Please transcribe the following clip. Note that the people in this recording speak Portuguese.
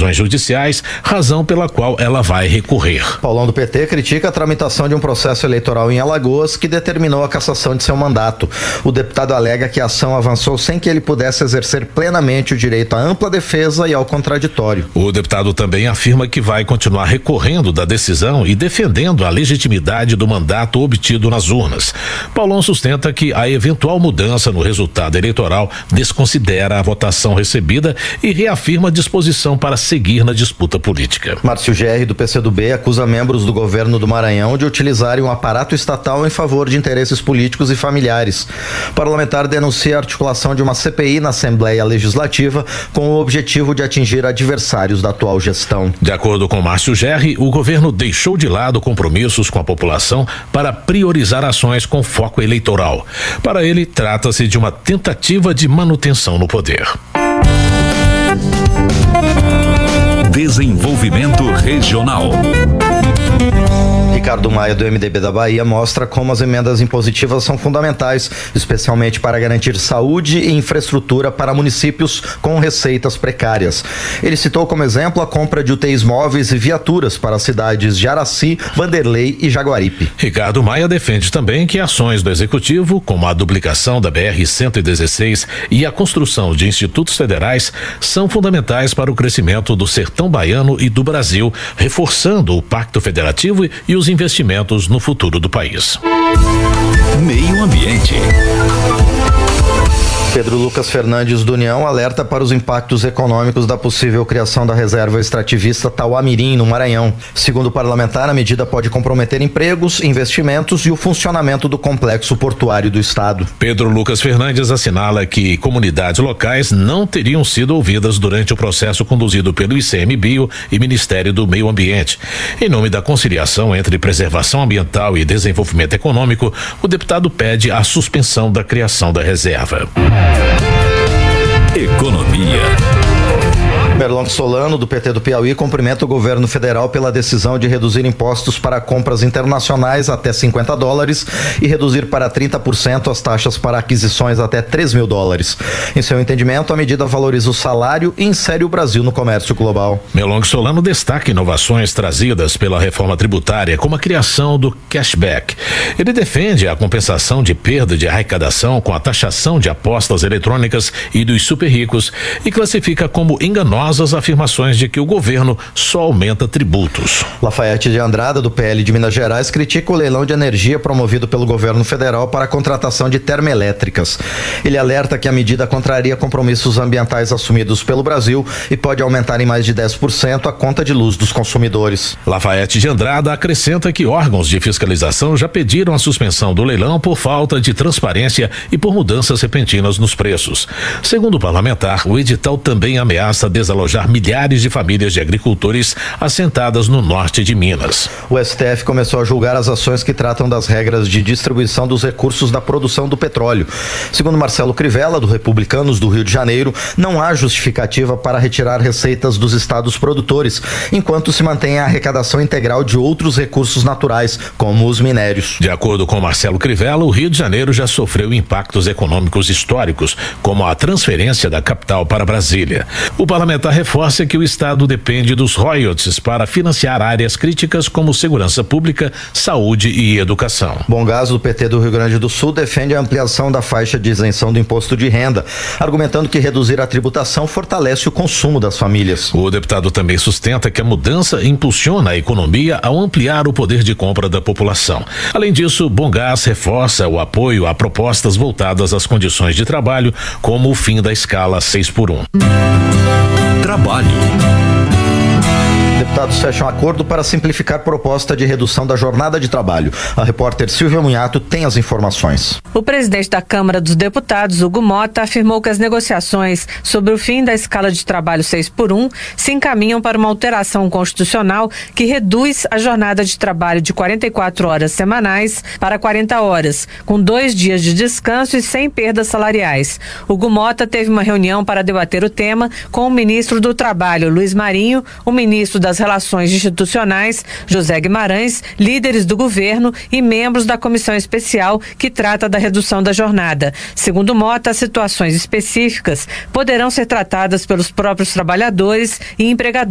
decisões judiciais, razão pela qual ela vai recorrer. Paulão do PT critica a tramitação de um processo eleitoral em Alagoas que determinou a cassação de seu mandato. O deputado alega que a ação avançou sem que ele pudesse exercer plenamente o direito à ampla defesa e ao contraditório. O deputado também afirma que vai continuar recorrendo da decisão e defendendo a legitimidade do mandato obtido nas urnas. Paulão sustenta que a eventual mudança no resultado eleitoral desconsidera a votação recebida e reafirma a disposição para seguir na disputa política. Márcio Gerri, do PCdoB, acusa membros do governo do Maranhão de utilizarem um aparato estatal em favor de interesses políticos e familiares. O parlamentar denuncia a articulação de uma CPI na Assembleia Legislativa com o objetivo de atingir adversários da atual gestão. De acordo com Márcio Gerri, o governo deixou de lado compromissos com a população para priorizar ações com foco eleitoral. Para ele, trata-se de uma tentativa de manutenção no poder. Desenvolvimento regional. Ricardo Maia, do MDB da Bahia, mostra como as emendas impositivas são fundamentais, especialmente para garantir saúde e infraestrutura para municípios com receitas precárias. Ele citou como exemplo a compra de UTIs móveis e viaturas para as cidades de Araci, Vanderlei e Jaguaripe. Ricardo Maia defende também que ações do Executivo, como a duplicação da BR-116 e a construção de institutos federais, são fundamentais para o crescimento do sertão baiano e do Brasil, reforçando o Pacto Federativo e os investimentos no futuro do país. Meio Ambiente. Pedro Lucas Fernandes, do União, alerta para os impactos econômicos da possível criação da reserva extrativista Tauá-Mirim, no Maranhão. Segundo o parlamentar, a medida pode comprometer empregos, investimentos e o funcionamento do complexo portuário do estado. Pedro Lucas Fernandes assinala que comunidades locais não teriam sido ouvidas durante o processo conduzido pelo ICMBio e Ministério do Meio Ambiente. Em nome da conciliação entre preservação ambiental e desenvolvimento econômico, o deputado pede a suspensão da criação da reserva. Economia. Merlong Solano, do PT do Piauí, cumprimenta o governo federal pela decisão de reduzir impostos para compras internacionais até $50 e reduzir para 30% as taxas para aquisições até $3.000. Em seu entendimento, a medida valoriza o salário e insere o Brasil no comércio global. Merlong Solano destaca inovações trazidas pela reforma tributária, como a criação do cashback. Ele defende a compensação de perda de arrecadação com a taxação de apostas eletrônicas e dos super ricos e classifica como enganosas as afirmações de que o governo só aumenta tributos. Lafayette de Andrada, do PL de Minas Gerais, critica o leilão de energia promovido pelo governo federal para a contratação de termoelétricas. Ele alerta que a medida contraria compromissos ambientais assumidos pelo Brasil e pode aumentar em mais de 10% a conta de luz dos consumidores. Lafayette de Andrada acrescenta que órgãos de fiscalização já pediram a suspensão do leilão por falta de transparência e por mudanças repentinas nos preços. Segundo o parlamentar, o edital também ameaça desalojar milhares de famílias de agricultores assentadas no norte de Minas. O STF começou a julgar as ações que tratam das regras de distribuição dos recursos da produção do petróleo. Segundo Marcelo Crivella, do Republicanos do Rio de Janeiro, não há justificativa para retirar receitas dos estados produtores, enquanto se mantém a arrecadação integral de outros recursos naturais, como os minérios. De acordo com Marcelo Crivella, o Rio de Janeiro já sofreu impactos econômicos históricos, como a transferência da capital para Brasília. O parlamentar reforça que o estado depende dos royalties para financiar áreas críticas como segurança pública, saúde e educação. Bom Gás, do PT do Rio Grande do Sul, defende a ampliação da faixa de isenção do imposto de renda, argumentando que reduzir a tributação fortalece o consumo das famílias. O deputado também sustenta que a mudança impulsiona a economia ao ampliar o poder de compra da população. Além disso, Bom Gás reforça o apoio a propostas voltadas às condições de trabalho, como o fim da escala 6x1. Trabalho. Deputados fecham acordo para simplificar proposta de redução da jornada de trabalho. A repórter Silvia Munhato tem as informações. O presidente da Câmara dos Deputados, Hugo Mota, afirmou que as negociações sobre o fim da escala de trabalho 6x1 se encaminham para uma alteração constitucional que reduz a jornada de trabalho de 44 horas semanais para 40 horas, com 2 dias de descanso e sem perdas salariais. Hugo Mota teve uma reunião para debater o tema com o ministro do Trabalho, Luiz Marinho, o ministro das Relações Institucionais, José Guimarães, líderes do governo e membros da comissão especial que trata da redução da jornada. Segundo Mota, situações específicas poderão ser tratadas pelos próprios trabalhadores e empregadores.